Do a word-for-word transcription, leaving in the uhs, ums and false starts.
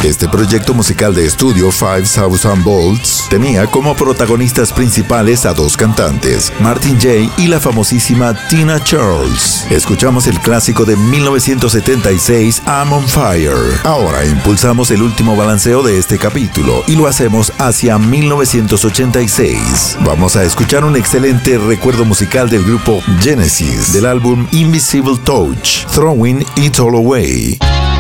Este proyecto musical de estudio Five Thousand Volts tenía como protagonistas principales a dos cantantes, Martin Gaye y la famosísima Tina Charles. Escuchamos el clásico de mil novecientos setenta y seis, I'm on Fire. Ahora impulsamos el último balanceo de este capítulo y lo hacemos hacia mil novecientos ochenta y seis. Vamos a escuchar un excelente recuerdo musical del grupo Genesis, del álbum Invisible Touch, Throwing It All Away.